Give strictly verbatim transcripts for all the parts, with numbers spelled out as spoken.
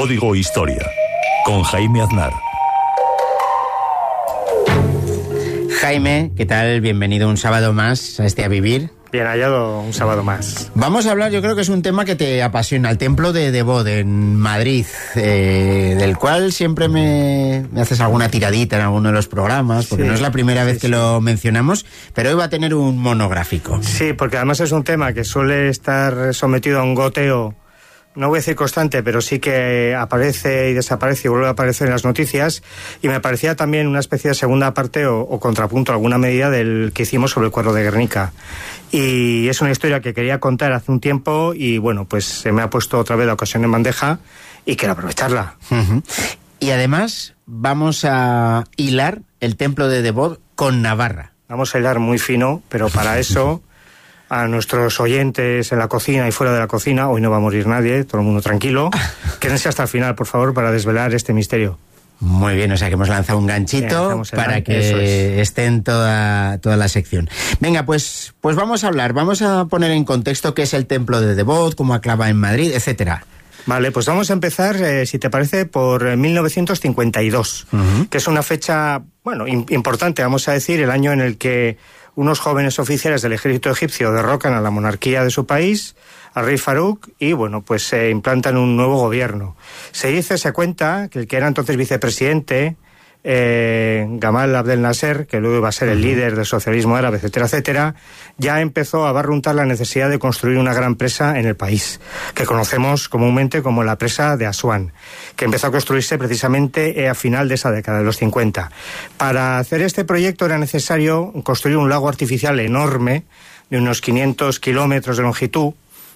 Código Historia, con Jaime Aznar. Jaime, ¿qué tal? Bienvenido un sábado más a este A Vivir. Bien hallado un sábado más. Vamos a hablar, yo creo que es un tema que te apasiona, el templo de Devot en Madrid, eh, del cual siempre me, me haces alguna tiradita en alguno de los programas, porque sí, no es la primera vez sí, que sí. lo mencionamos, pero hoy va a tener un monográfico. Sí, porque además es un tema que suele estar sometido a un goteo, no voy a decir constante, pero sí que aparece y desaparece y vuelve a aparecer en las noticias, y me parecía también una especie de segunda parte o, o contrapunto a alguna medida del que hicimos sobre el cuadro de Guernica. Y es una historia que quería contar hace un tiempo y bueno, pues se me ha puesto otra vez la ocasión en bandeja y quiero aprovecharla. Uh-huh. Y además vamos a hilar el templo de Devot con Navarra. Vamos a hilar muy fino, pero para eso... a nuestros oyentes en la cocina y fuera de la cocina, hoy no va a morir nadie, todo el mundo tranquilo. Quédense hasta el final, por favor, para desvelar este misterio. Muy bien, o sea que hemos lanzado un ganchito sí, para gan- que es. esté en toda, toda la sección. Venga, pues, pues vamos a hablar, vamos a poner en contexto qué es el templo de Devot, cómo acaba en Madrid, etcétera. Vale, pues vamos a empezar, eh, si te parece, por mil novecientos cincuenta y dos, uh-huh. que es una fecha, bueno, im- importante, vamos a decir, el año en el que unos jóvenes oficiales del ejército egipcio derrocan a la monarquía de su país, al rey Farouk, y bueno, pues se implantan un nuevo gobierno. Se dice, se cuenta, que el que era entonces vicepresidente, eh, Gamal Abdel Nasser, que luego iba a ser el líder del socialismo árabe, etcétera, etcétera, ya empezó a barruntar la necesidad de construir una gran presa en el país, que conocemos comúnmente como la presa de Asuán, que empezó a construirse precisamente a final de esa década, de los cincuenta. Para hacer este proyecto era necesario construir un lago artificial enorme, de unos quinientos kilómetros de longitud,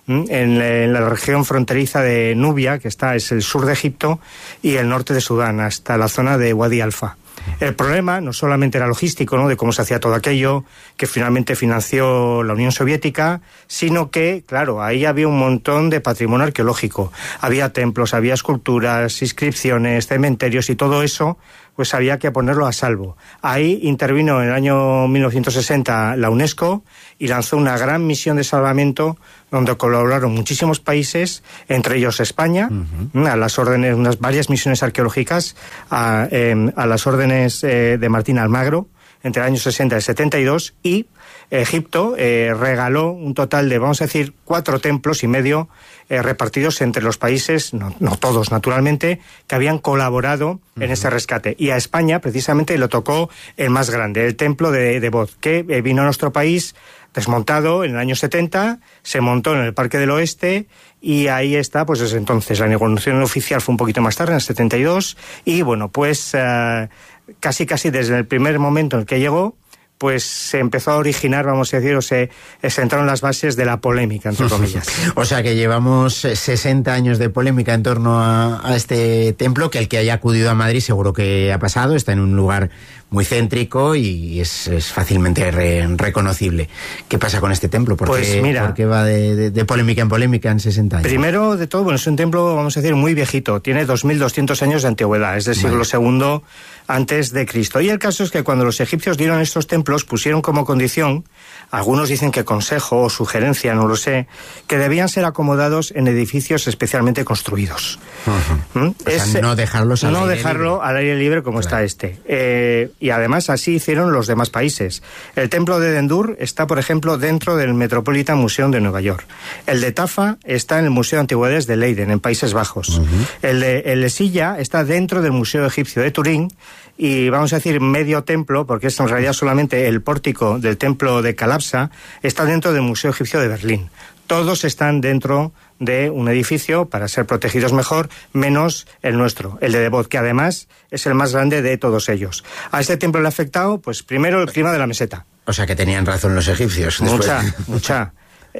en la región fronteriza de Nubia, que está es el sur de Egipto, y el norte de Sudán, hasta la zona de Wadi Alfa. El problema no solamente era logístico, ¿no?, de cómo se hacía todo aquello, que finalmente financió la Unión Soviética, sino que, claro, ahí había un montón de patrimonio arqueológico. Había templos, había esculturas, inscripciones, cementerios, y todo eso pues había que ponerlo a salvo. Ahí intervino en el año mil novecientos sesenta la UNESCO y lanzó una gran misión de salvamento donde colaboraron muchísimos países, entre ellos España, uh-huh. a las órdenes, unas varias misiones arqueológicas, a, eh, a las órdenes eh, de Martín Almagro, entre el año sesenta y el setenta y dos, y Egipto eh, regaló un total de, vamos a decir, cuatro templos y medio eh, repartidos entre los países, no, no todos naturalmente, que habían colaborado uh-huh. en ese rescate. Y a España precisamente le tocó el más grande, el templo de Devot, que eh, vino a nuestro país desmontado en el año setenta, se montó en el Parque del Oeste y ahí está, pues desde entonces. La negociación oficial fue un poquito más tarde, en el setenta y dos, y bueno, pues uh, casi casi desde el primer momento en el que llegó, pues se empezó a originar, vamos a decir, o se sentaron las bases de la polémica, entre comillas. O sea que llevamos sesenta años de polémica en torno a, a este templo, que el que haya acudido a Madrid seguro que ha pasado, está en un lugar muy céntrico y es, es fácilmente re, reconocible. ¿Qué pasa con este templo? ¿Por, pues qué, mira, ¿por qué va de, de, de polémica en polémica en sesenta años? Primero de todo, bueno, es un templo, vamos a decir, muy viejito, tiene dos mil doscientos años de antigüedad, es del siglo vale. segundo antes de Cristo. Y el caso es que cuando los egipcios dieron estos templos, pusieron como condición, algunos dicen que consejo o sugerencia, no lo sé, que debían ser acomodados en edificios especialmente construidos. Uh-huh. ¿Mm? O sea, es, no dejarlos al no aire dejarlo libre. al aire libre como claro. está este. Eh, y además así hicieron los demás países. El templo de Dendur está, por ejemplo, dentro del Metropolitan Museum de Nueva York. El de Tafa está en el Museo de Antigüedades de Leiden, en Países Bajos. Uh-huh. El de, el de Silla está dentro del Museo Egipcio de Turín, y vamos a decir medio templo, porque es en realidad solamente el pórtico del templo de Calapsa, está dentro del Museo Egipcio de Berlín. Todos están dentro de un edificio para ser protegidos mejor, menos el nuestro, el de Devot, que además es el más grande de todos ellos. A este templo le ha afectado, pues primero el clima de la meseta. O sea que tenían razón los egipcios. Mucha, después. mucha.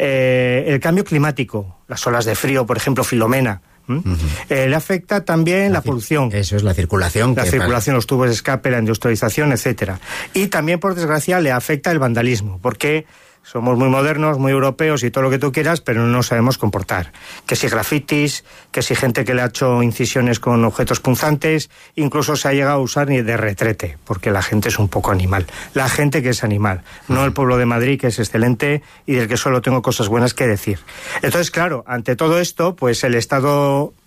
Eh, el cambio climático, las olas de frío, por ejemplo, Filomena. ¿Mm? Uh-huh. Eh, le afecta también la, la polución. Eso es la circulación. La que circulación, pasa. Los tubos de escape, la industrialización, etcétera. Y también, por desgracia, le afecta el vandalismo, porque somos muy modernos, muy europeos y todo lo que tú quieras, pero no nos sabemos comportar. Que si grafitis, que si gente que le ha hecho incisiones con objetos punzantes, incluso se ha llegado a usar ni de retrete, porque la gente es un poco animal. La gente que es animal, no el pueblo de Madrid, que es excelente y del que solo tengo cosas buenas que decir. Entonces, claro, ante todo esto, pues el Estado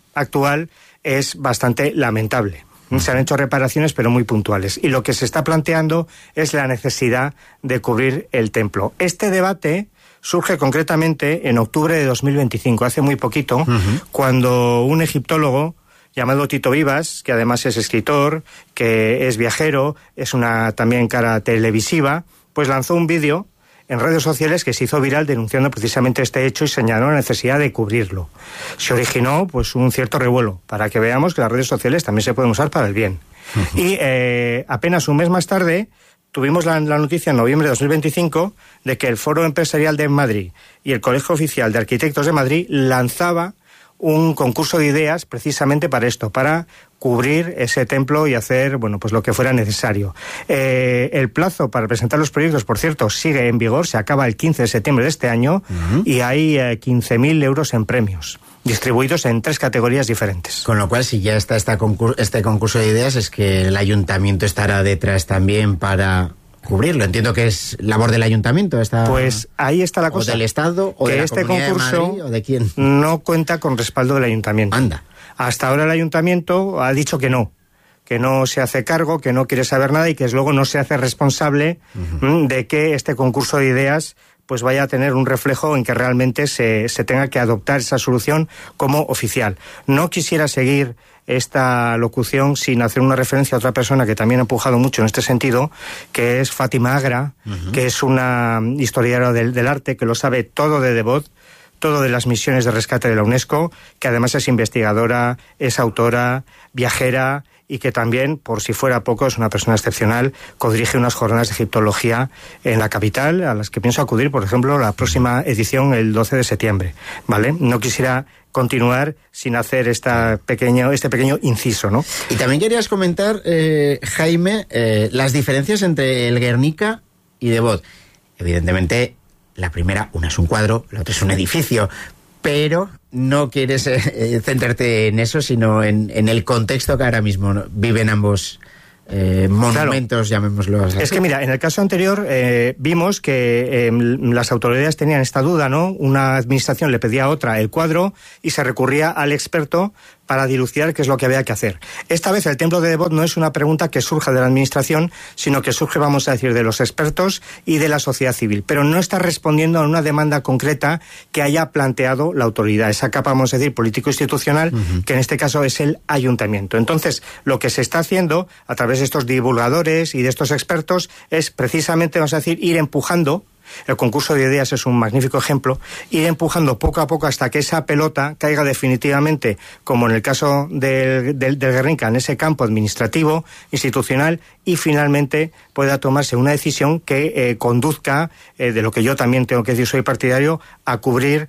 actual es bastante lamentable. Se han hecho reparaciones, pero muy puntuales. Y lo que se está planteando es la necesidad de cubrir el templo. Este debate surge concretamente en octubre de dos mil veinticinco, hace muy poquito, uh-huh. cuando un egiptólogo llamado Tito Vivas, que además es escritor, que es viajero, es una también cara televisiva, pues lanzó un vídeo en redes sociales que se hizo viral denunciando precisamente este hecho y señaló la necesidad de cubrirlo. Se originó pues un cierto revuelo, para que veamos que las redes sociales también se pueden usar para el bien. Uh-huh. Y eh, apenas un mes más tarde tuvimos la, la noticia en noviembre de dos mil veinticinco de que el Foro Empresarial de Madrid y el Colegio Oficial de Arquitectos de Madrid lanzaba un concurso de ideas precisamente para esto, para cubrir ese templo y hacer, bueno, pues lo que fuera necesario. Eh, el plazo para presentar los proyectos, por cierto, sigue en vigor, se acaba el quince de septiembre de este año, uh-huh. y hay eh, quince mil euros en premios, distribuidos en tres categorías diferentes. Con lo cual, si ya está esta concur- este concurso de ideas, es que el ayuntamiento estará detrás también para cubrirlo. Entiendo que es labor del ayuntamiento. Esta... Pues ahí está la cosa. O del Estado, o que de la este Comunidad concurso de Madrid, o de quién. No cuenta con respaldo del ayuntamiento. Anda. Hasta ahora el ayuntamiento ha dicho que no, que no se hace cargo, que no quiere saber nada y que luego no se hace responsable uh-huh. de que este concurso de ideas pues vaya a tener un reflejo en que realmente se, se tenga que adoptar esa solución como oficial. No quisiera seguir esta locución sin hacer una referencia a otra persona que también ha empujado mucho en este sentido, que es Fátima Agra, uh-huh. que es una historiadora del, del arte que lo sabe todo de Devot, todo de las misiones de rescate de la UNESCO, que además es investigadora, es autora, viajera, y que también, por si fuera poco, es una persona excepcional, codirige unas jornadas de egiptología en la capital, a las que pienso acudir, por ejemplo, la próxima edición el doce de septiembre, ¿vale? No quisiera continuar sin hacer esta pequeño, este pequeño inciso, ¿no? Y también querías comentar, eh, Jaime, eh, las diferencias entre el Guernica y Devot. Evidentemente, la primera, una es un cuadro, la otra es un edificio, pero no quieres eh, centrarte en eso, sino en, en el contexto que ahora mismo ¿no? viven ambos eh, monumentos, claro. llamémoslos así. Es que mira, en el caso anterior eh, vimos que eh, las autoridades tenían esta duda, ¿no? Una administración le pedía a otra el cuadro y se recurría al experto para dilucidar qué es lo que había que hacer. Esta vez el templo de Devot no es una pregunta que surja de la administración, sino que surge, vamos a decir, de los expertos y de la sociedad civil, pero no está respondiendo a una demanda concreta que haya planteado la autoridad, esa capa, vamos a decir, político-institucional, uh-huh. que en este caso es el ayuntamiento. Entonces, lo que se está haciendo a través de estos divulgadores y de estos expertos es precisamente, vamos a decir, ir empujando. El concurso de ideas es un magnífico ejemplo, ir empujando poco a poco hasta que esa pelota caiga definitivamente, como en el caso del, del, del Guernica, en ese campo administrativo, institucional, y finalmente pueda tomarse una decisión que eh, conduzca, eh, de lo que yo también tengo que decir, soy partidario, a cubrir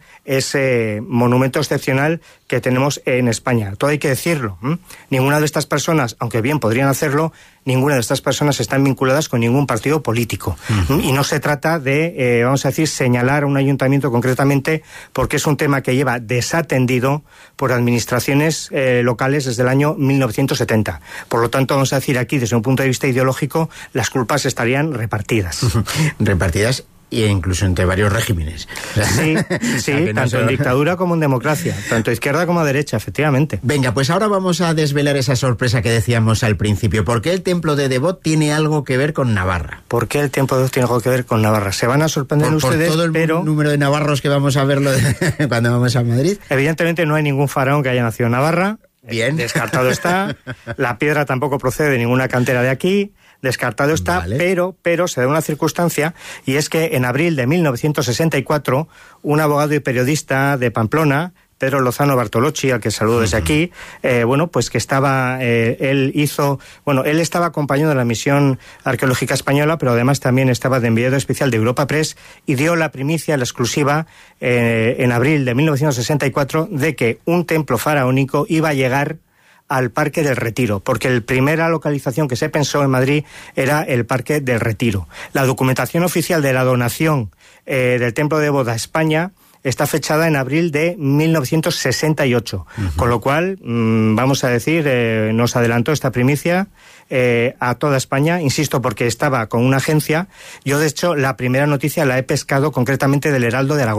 ese monumento excepcional que tenemos en España. Todo hay que decirlo. ¿m? Ninguna de estas personas, aunque bien podrían hacerlo, ninguna de estas personas están vinculadas con ningún partido político. Uh-huh. Y no se trata de, eh, vamos a decir, señalar a un ayuntamiento concretamente, porque es un tema que lleva desatendido por administraciones eh, locales desde el año mil novecientos setenta. Por lo tanto, vamos a decir aquí, desde un punto de vista ideológico, las culpas estarían repartidas. repartidas e incluso entre varios regímenes. Sí, sí, tanto no solo... en dictadura como en democracia, tanto izquierda como derecha, efectivamente. Venga, pues ahora vamos a desvelar esa sorpresa que decíamos al principio. ¿Por qué el templo de Devot tiene algo que ver con Navarra? ¿Por qué el templo de Devot tiene algo que ver con Navarra? Se van a sorprender por, ustedes, por todo el pero... número de navarros que vamos a verlo de... cuando vamos a Madrid. Evidentemente no hay ningún faraón que haya nacido en Navarra. Bien. Descartado está. La piedra tampoco procede de ninguna cantera de aquí. Descartado está, vale. pero, pero se da una circunstancia, y es que en abril de mil novecientos sesenta y cuatro, un abogado y periodista de Pamplona, Pedro Lozano Bartolocci, al que saludo desde aquí, eh, bueno, pues que estaba, eh, él hizo, bueno, él estaba acompañado de la misión arqueológica española, pero además también estaba de enviado especial de Europa Press, y dio la primicia, la exclusiva, eh, en abril de mil novecientos sesenta y cuatro, de que un templo faraónico iba a llegar al Parque del Retiro, porque la primera localización que se pensó en Madrid era el Parque del Retiro. La documentación oficial de la donación eh, del Templo de Devot a España está fechada en abril de mil novecientos sesenta y ocho, uh-huh. con lo cual, mmm, vamos a decir, eh, nos adelantó esta primicia eh, a toda España, insisto, porque estaba con una agencia. Yo, de hecho, la primera noticia la he pescado concretamente del Heraldo de Aragón.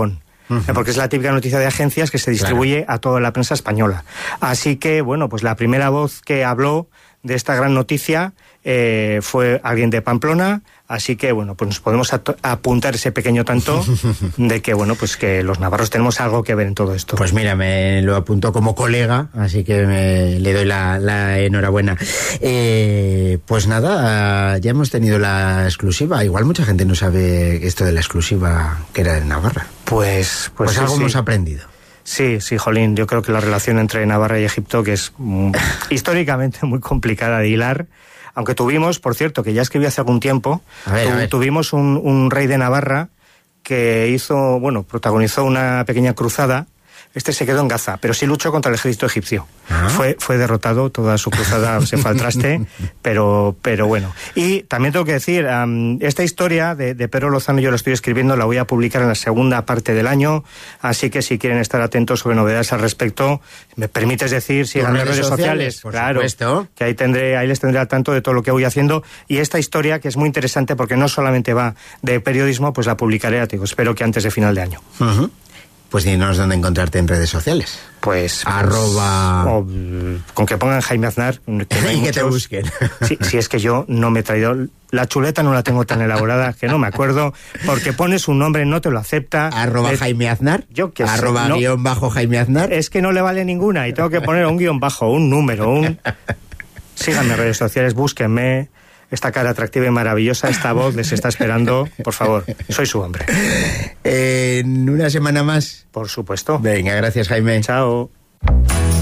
uh-huh. porque es la típica noticia de agencias que se distribuye claro. a toda la prensa española. Así que, bueno, pues la primera voz que habló de esta gran noticia eh, fue alguien de Pamplona, así que, bueno, pues nos podemos apuntar ese pequeño tanto de que, bueno, pues que los navarros tenemos algo que ver en todo esto. Pues mira, me lo apuntó como colega, así que me, le doy la, la enhorabuena. Eh, pues nada, ya hemos tenido la exclusiva. Igual mucha gente no sabe esto de la exclusiva que era de Navarra. Pues, pues, pues sí, algo sí. hemos aprendido. Sí, sí, jolín, yo creo que la relación entre Navarra y Egipto, que es mm, históricamente muy complicada de hilar, aunque tuvimos, por cierto, que ya escribí hace algún tiempo, a ver, tu, a ver. tuvimos un, un rey de Navarra que hizo, bueno, protagonizó una pequeña cruzada. Este se quedó en Gaza, pero sí luchó contra el ejército egipcio. Ah. Fue, fue derrotado, toda su cruzada se fue al traste, pero, pero bueno. Y también tengo que decir, um, esta historia de, de Pedro Lozano yo la estoy escribiendo, la voy a publicar en la segunda parte del año, así que si quieren estar atentos sobre novedades al respecto, me permites decir, sigan las redes sociales, por claro, supuesto. que ahí tendré, ahí les tendré al tanto de todo lo que voy haciendo, y esta historia, que es muy interesante porque no solamente va de periodismo, pues la publicaré, digo, espero que antes de final de año. Uh-huh. Pues dinos dónde encontrarte en redes sociales. Pues... Arroba... O, con que pongan Jaime Aznar. Que no y que muchos, te busquen. Si, si es que yo no me he traído... La chuleta no la tengo tan elaborada que no me acuerdo, porque pones un nombre, no te lo acepta. Arroba es, Jaime Aznar. Yo que Arroba sé, no, guión bajo Jaime Aznar. Es que no le vale ninguna y tengo que poner un guión bajo, un número, un... Síganme en redes sociales, búsquenme... Esta cara atractiva y maravillosa, esta voz les está esperando, por favor, soy su hombre. En una semana más. Por supuesto. Venga, gracias, Jaime. Chao.